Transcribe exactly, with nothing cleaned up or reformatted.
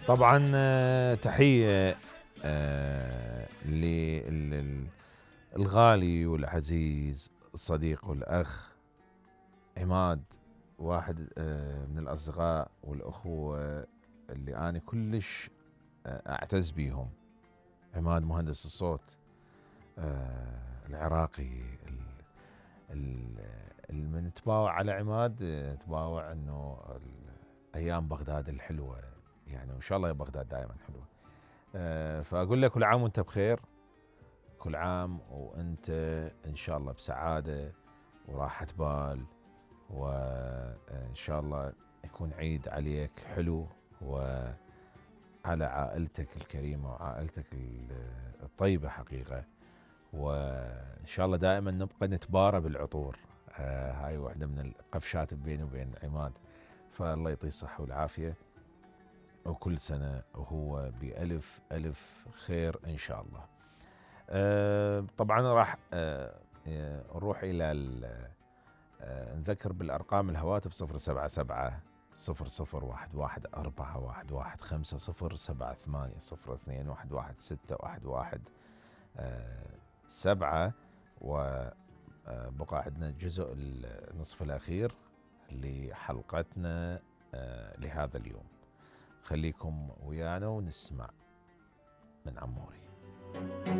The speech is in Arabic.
طبعا آه، تحية آه، للغالي والعزيز الصديق والأخ عماد، واحد آه، من الأصدقاء والأخوة اللي أنا كلش آه، أعتز بيهم. عماد مهندس الصوت آه، العراقي، ال- ال- اللي من تباوع على عماد آه، تباوع انه ال- ايام بغداد الحلوه، يعني وان شاء الله يا بغداد دائما حلوه. آه، فاقول لك كل عام وانت بخير، كل عام وانت ان شاء الله بسعاده وراحه بال، وان شاء الله يكون عيد عليك حلو، وعلى عائلتك الكريمه وعائلتك الطيبه حقيقه. وان شاء الله دائما نبقى نتبارى بالعطور. آه هاي واحده من القفشات بيني وبين عماد، فالله يعطيه الصحه والعافيه، وكل سنه وهو بألف ألف خير ان شاء الله. آه طبعا راح آه آه، نروح الى آه نذكر بالارقام الهواتف صفر سبعة سبعة صفر صفر واحد واحد أربعة واحد واحد خمسة صفر سبعة ثمانية صفر اثنين واحد واحد ستة واحد واحد آه سبعة. وبقى عندنا الجزء النصف الأخير لحلقتنا آه لهذا اليوم. خليكم ويانا ونسمع من عموري.